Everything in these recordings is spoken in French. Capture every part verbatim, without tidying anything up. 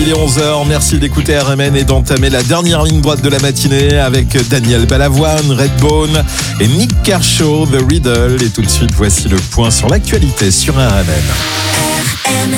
il est onze heures, merci d'écouter R M N et d'entamer la dernière ligne droite de la matinée avec Daniel Balavoine, Redbone et Nick Kershaw, The Riddle. Et tout de suite, voici le point sur l'actualité sur R M N.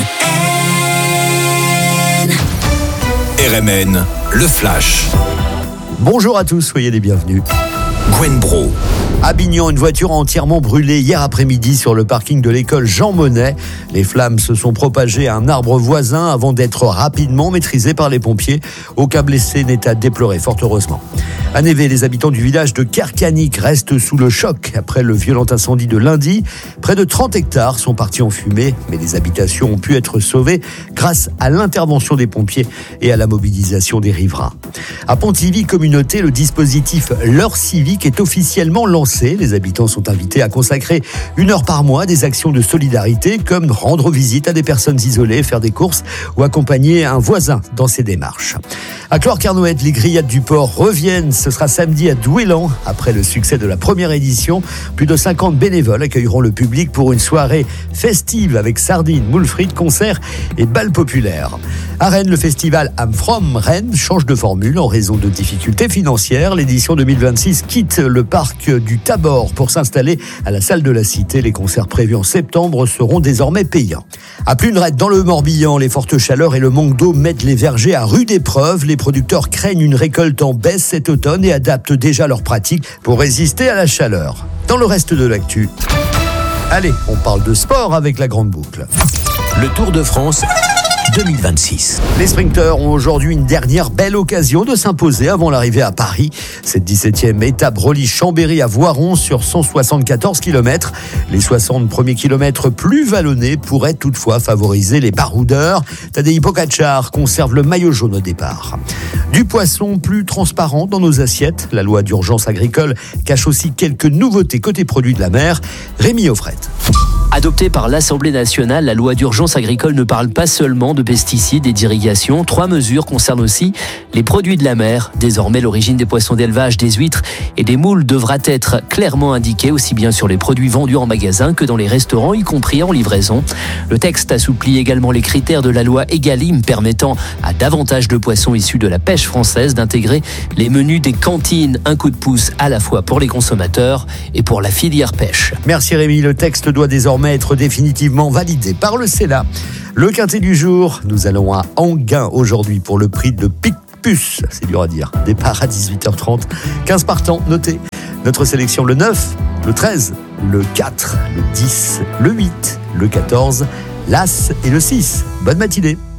R M N, le Flash. Bonjour à tous, soyez les bienvenus. Gwen Bro. À Bignon, une voiture a entièrement brûlé hier après-midi sur le parking de l'école Jean Monnet. Les flammes se sont propagées à un arbre voisin avant d'être rapidement maîtrisées par les pompiers. Aucun blessé n'est à déplorer, fort heureusement. À Névé, les habitants du village de Kerkanik restent sous le choc après le violent incendie de lundi. Près de trente hectares sont partis en fumée, mais les habitations ont pu être sauvées grâce à l'intervention des pompiers et à la mobilisation des riverains. À Pontivy Communauté, le dispositif L'heure civique est officiellement lancé. Les habitants sont invités à consacrer une heure par mois à des actions de solidarité comme rendre visite à des personnes isolées, faire des courses ou accompagner un voisin dans ses démarches. À Clore-Carnoët, les grillades du port reviennent. Ce sera samedi à Douélan. Après le succès de la première édition, plus de cinquante bénévoles accueilleront le public pour une soirée festive avec sardines, moules frites, concerts et bals populaires. À Rennes, le festival I'm From Rennes change de formule en raison de difficultés financières. L'édition deux mille vingt-six quitte le parc du Tabor pour s'installer à la salle de la Cité. Les concerts prévus en septembre seront désormais payants. À Pluneret, dans le Morbihan, les fortes chaleurs et le manque d'eau mettent les vergers à rude épreuve. Les producteurs craignent une récolte en baisse cet automne et adaptent déjà leurs pratiques pour résister à la chaleur. Dans le reste de l'actu, allez, on parle de sport avec la grande boucle. Le Tour de France deux mille vingt-six. Les sprinteurs ont aujourd'hui une dernière belle occasion de s'imposer avant l'arrivée à Paris. Cette dix-septième étape relie Chambéry à Voiron sur cent soixante-quatorze kilomètres. Les soixante premiers kilomètres plus vallonnés pourraient toutefois favoriser les baroudeurs. Tadej Pogačar conserve le maillot jaune au départ. Du poisson plus transparent dans nos assiettes. La loi d'urgence agricole cache aussi quelques nouveautés côté produits de la mer. Rémi Offret. Adoptée par l'Assemblée nationale, la loi d'urgence agricole ne parle pas seulement de pesticides et d'irrigation. Trois mesures concernent aussi les produits de la mer. Désormais, l'origine des poissons d'élevage, des huîtres et des moules devra être clairement indiquée, aussi bien sur les produits vendus en magasin que dans les restaurants, y compris en livraison. Le texte assouplit également les critères de la loi Egalim, permettant à davantage de poissons issus de la pêche française d'intégrer les menus des cantines. Un coup de pouce à la fois pour les consommateurs et pour la filière pêche. Merci Rémi. Le texte doit désormais être définitivement validé par le Sénat. Le quintet du jour, nous allons à Enghien aujourd'hui pour le prix de Picpus, c'est dur à dire. Départ à dix-huit heures trente, quinze partants, notez. Notre sélection le neuf, le treize, le quatre, le dix, le huit, le quatorze, l'As et le six. Bonne matinée.